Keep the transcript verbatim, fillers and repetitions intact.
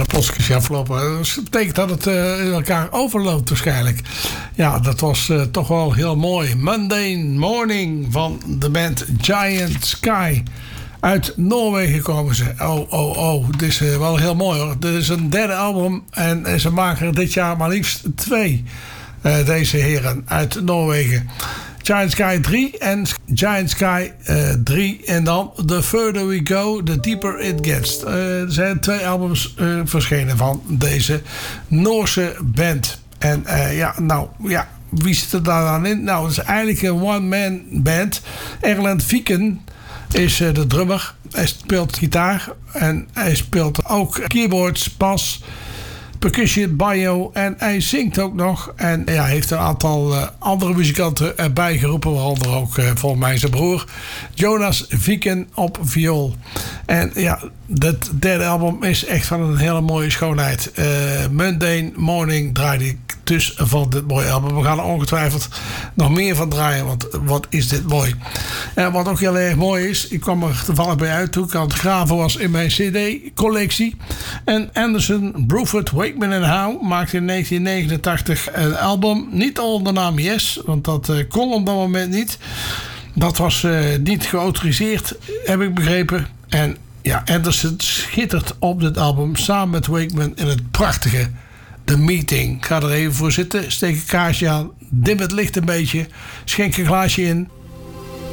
podcast gaan floppen. Dus dat betekent dat het uh, in elkaar overloopt waarschijnlijk. Ja, dat was uh, toch wel heel mooi. Monday Morning van de band Giant Sky. Uit Noorwegen komen ze. Oh, oh, oh. Dit is uh, wel heel mooi hoor. Dit is een derde album. En ze maken er dit jaar maar liefst twee. Uh, deze heren uit Noorwegen. Giant Sky drie en Giant Sky uh, drie. En dan The Further We Go, The Deeper It Gets. Uh, er zijn twee albums uh, verschenen van deze Noorse band. En uh, ja, nou ja, wie zit er daar dan in? Nou, het is eigenlijk een one-man band. Erland Viken is uh, de drummer. Hij speelt gitaar en hij speelt ook keyboards, bas, percussion, banjo en hij zingt ook nog. En ja, hij heeft een aantal uh, andere muzikanten erbij geroepen, waaronder ook uh, volgens mij zijn broer Jonas Viken op viool. En ja, dat derde album is echt van een hele mooie schoonheid. Uh, Monday Morning draaide ik dus van dit mooie album. We gaan er ongetwijfeld nog meer van draaien, want wat is dit mooi. En wat ook heel erg mooi is, ik kwam er toevallig bij uit toen ik aan het graven was in mijn cd-collectie. En Anderson, Bruford, Wakeman en Howe maakte in negentien negenentachtig een album, niet onder de naam Yes, want dat uh, kon op dat moment niet. Dat was uh, niet geautoriseerd, heb ik begrepen. En ja, Anderson schittert op dit album samen met Wakeman in het prachtige The Meeting. Ga er even voor zitten, steek een kaarsje aan, dim het licht een beetje, schenk een glaasje in